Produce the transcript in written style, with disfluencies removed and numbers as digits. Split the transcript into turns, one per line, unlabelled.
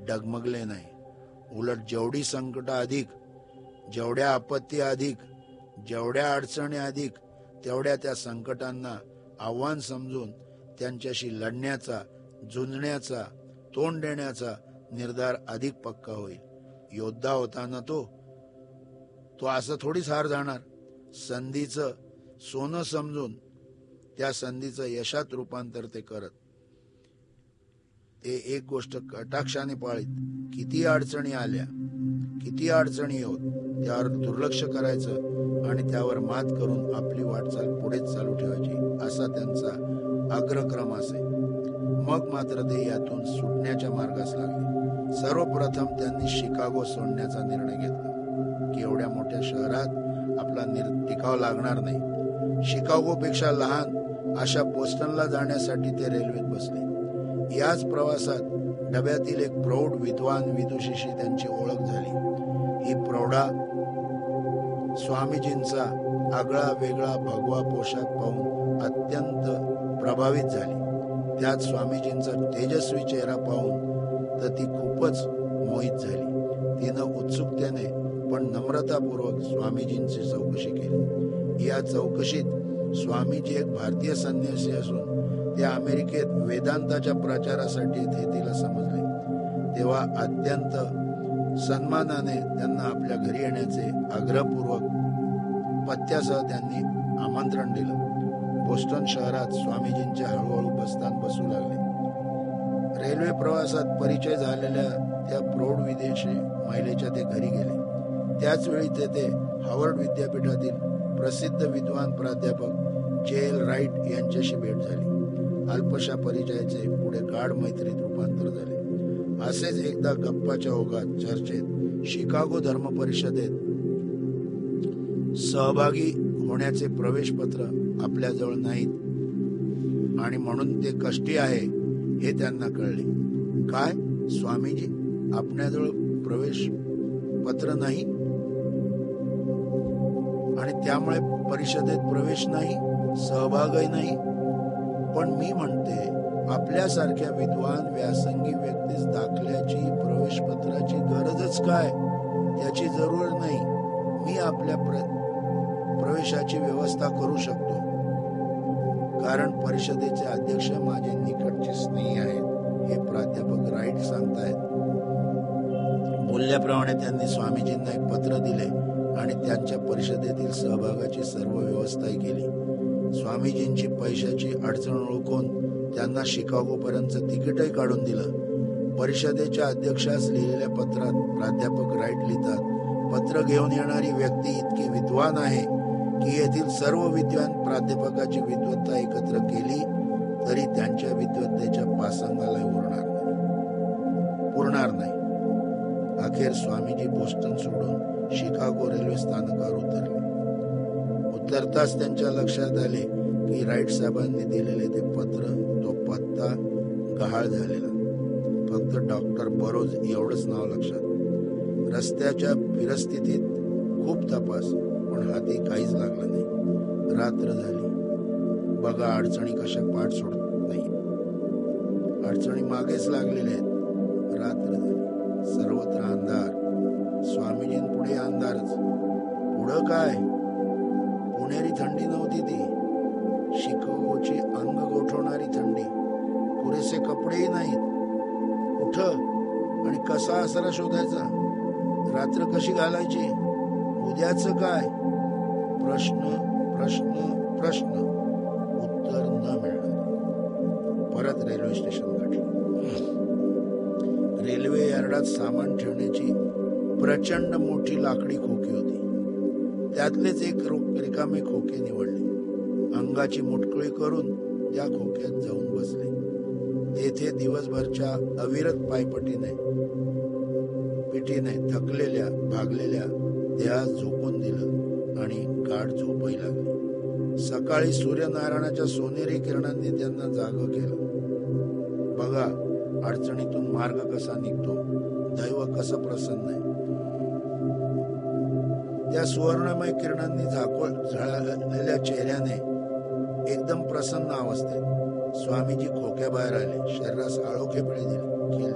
डगमगले नाही. उलट जेवढी संकट अधिक, जेवढ्या आपत्ती अधिक, जेवढ्या अडचणी अधिक, तेवढ्या त्या संकटांना आव्हान समजून त्यांच्याशी लढण्याचा, झुंजण्याचा, तोंड देण्याचा निर्धार अधिक पक्का होईल. योद्धा होता ना तो असं थोडीच हार जाणार. संधीचं सोनं समजून त्या संधीचं यशात रूपांतर ते करत. ते एक गोष्ट कटाक्षाने पाळीत. किती अडचणी आल्या, किती अडचणी होत, त्यावर दुर्लक्ष करायचं आणि त्यावर मात करून आपली वाटचाल पुढेच चालू ठेवायची, असा त्यांचा अग्रक्रम असे. मग मात्र ते यातून सुटण्याच्या मार्गास लागले. सर्वप्रथम त्यांनी शिकागो सोडण्याचा निर्णय घेतला की एवढ्या मोठ्या शहरात आपला टिकाव लागणार नाही. शिकागोपेक्षा लहान अशा बोस्टनला जाण्यासाठी ते रेल्वेत बसले. याच प्रवासात डब्यातील एक प्रौढ विद्वान विदुषीशी त्यांची ओळख झाली. ही प्रौढा स्वामीजींचा आगळा वेगळा भगवा पोशाख पाहून अत्यंत प्रभावित झाली. त्यात स्वामीजींचा तेजस्वी चेहरा पाहून तर ती खूपच मोहित झाली. तिनं उत्सुकतेने पण नम्रतापूर्वक स्वामीजींची चौकशी केली. या चौकशीत स्वामीजी एक भारतीय संन्यासी असून ते अमेरिकेत वेदांताच्या प्रचारासाठी येथे तिला समजले. तेव्हा अत्यंत सन्मानाने त्यांना आपल्या घरी येण्याचे आग्रहपूर्वक पत्त्यासह त्यांनी आमंत्रण दिलं. बोस्टन शहरात स्वामीजींच्या हळूहळू बस्तान बसू लागले. रेल्वे प्रवासात परिचय झालेल्या त्या प्रौढ विदेशी महिलेच्या ते घरी गेले. त्याच वेळी तेथे हार्वर्ड विद्यापीठातील प्रसिद्ध विद्वान प्राध्यापक जे.एल. राईट यांच्याशी भेट झाली. अल्पशा परिचयाचे पुढे गाढ मैत्रीत रूपांतर झाले. असेच एकदा गप्पाच्या ओघात चर्चेत शिकागो धर्म परिषदेत सहभागी होण्याचे प्रवेशपत्र आपल्याजवळ नाहीत आणि म्हणून ते कष्टी आहे हे त्यांना कळले. काय स्वामीजी, आपल्याजवळ प्रवेश पत्र नाही आणि त्यामुळे परिषदेत प्रवेश नाही, सहभागही नाही? पण मी म्हणते, आपल्यासारख्या विद्वान व्यासंगी व्यक्तीस दाखल्याची, प्रवेशपत्राची गरजच काय? त्याची जरूर नाही. मी आपल्या प्रवेशाची व्यवस्था करू शकतो, कारण परिषदेचे अध्यक्ष माझे निकटचे स्नेही आहेत, हे प्राध्यापक राईट सांगतायत. बोलल्याप्रमाणे त्यांनी स्वामीजींना एक पत्र दिले आणि त्यांच्या परिषदेतील सहभागाची सर्व व्यवस्थाही केली. स्वामीजींची पैशाची अडचण ओळखून त्यांना शिकागोपर्यंत तिकीटही काढून दिलं. परिषदेच्या अध्यक्षास लिहिलेल्या पत्रात प्राध्यापक राईट लिहितात, पत्र घेऊन येणारी व्यक्ती इतकी विद्वान आहे की येथील सर्व विद्वान प्राध्यापकाची विद्वत्ता एकत्र केली तरी त्यांच्या विद्वत्तेच्या पासंगाला पुरणार नाही. अखेर स्वामीजी बोस्टन सोडून शिकागो रेल्वे स्थानकावर उतरले. उतरताच त्यांच्या लक्षात आले की राईट साहेबांनी दिलेले ते पत्र, तो पत्ता गहाळ झालेला. फक्त डॉक्टर बरोज एवढंच नाव लक्षात. रस्त्याच्या फिरस्थितीत खूप तपास, पण हाती काहीच लागलं नाही. रात्र झाली. बघा, अडचणी कशा पाठ सोडत नाही. अडचणी मागेच लागलेल्या आहेत. रात्र झाली. सर्वत्र अंधार. स्वामीजींपुढे अंधारच. पुढं काय? पुणेरी थंडी नव्हती ती, शिकागोची अंग गोठवणारी थंडी. पुरेसे कपडेही नाहीत. कुठं आणि कसा आसरा शोधायचा? रात्र कशी घालायची? उद्याच काय? प्रश्न प्रश्न प्रश्न, उत्तर न मिळणार. परत रेल्वे स्टेशन गाठले. रेल्वे यार्डात सामान ठेवण्याची प्रचंड मोठी लाकडी खोकी होती. त्यातलेच एक रिकामे खोके निवडले. अंगाची मुटकुळी करून त्या खोक्यात जाऊन बसले. तेथे दिवसभरच्या अविरत पायपीटीने थकलेल्या भागलेल्या देहास झोपून दिलं आणि गाढ झोपही लागली. सकाळी सूर्यनारायणाच्या सोनेरी किरणांनी त्यांना जागं केलं. बघा, अडचणीतून मार्ग कसा निघतो, दैव कसं प्रसन्न आहे. त्या सुवर्णमय किरणांनी झळाळलेल्या चेहऱ्याने एकदम प्रसन्न अवस्थेत स्वामीजी खोक्याबाहेर आले. शरीरास आळोखे पिळे दिले.